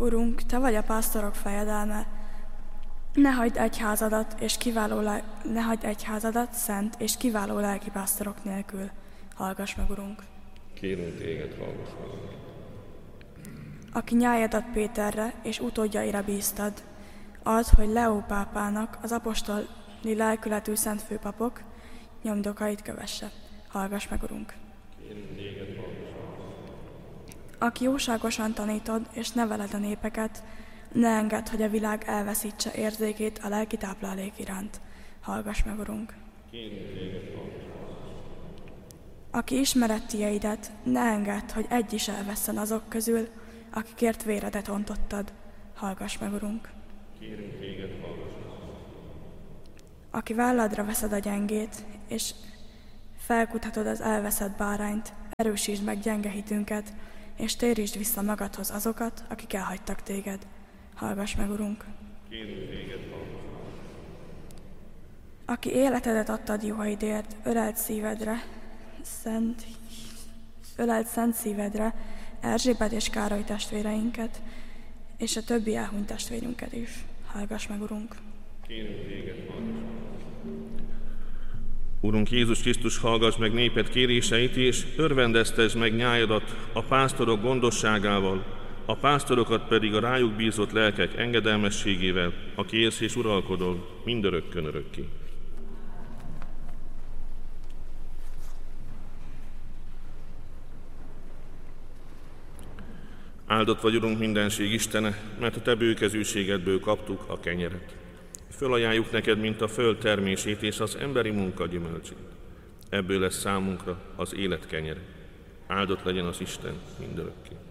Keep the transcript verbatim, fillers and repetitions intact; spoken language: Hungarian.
Urunk, Te vagy a pásztorok fejedelme, ne hagyd egyházadat, és kiváló le- ne hagyd egyházadat szent és kiváló lelkipásztorok nélkül. Hallgass meg, Urunk! Kérünk Téged, hallgass meg! Aki nyájadat Péterre és utódjaira bíztad, az, hogy Leó pápának az apostoli lelkületű szent főpapok nyomdokait kövesse. Hallgass meg, Urunk! Kérünk Téged, hallgass meg! Aki jóságosan tanítod és neveled a népeket, ne engedd, hogy a világ elveszítse érzékét a lelki táplálék iránt. Hallgass meg, Urunk! Kérünk Téged, hallgass meg! Aki ismered tieidet, ne engedd, hogy egy is elvesszen azok közül, akikért véredet ontottad. Hallgass meg, Urunk! Kérünk Téged, hallgass meg! Aki válladra veszed a gyengét, és felkutatod az elveszett bárányt, erősítsd meg gyenge hitünket, és térítsd vissza magadhoz azokat, akik elhagytak téged. Hallgass meg, Urunk! Kérünk Téged, hallgass meg! Aki életedet adtad juhaidért, öleld szívedre, szent, öleld szent szívedre Erzsébet és Károly testvéreinket, és a többi elhunyt testvérünket is. Hallgass meg, Urunk! Kérünk Téged, hallgass meg! Urunk Jézus Krisztus, hallgass meg néped kéréseit, és örvendeztesd meg nyájadat a pásztorok gondosságával, a pásztorokat pedig a rájuk bízott lelkek engedelmességével, aki élsz és uralkodol mindörökkön örökké. Áldott vagy, Urunk, mindenség Istene, mert a Te bőkezűségedből kaptuk a kenyeret. Fölajánljuk neked, mint a föld termését és az emberi munka gyümölcsét. Ebből lesz számunkra az élet kenyere. Áldott legyen az Isten mindörökké.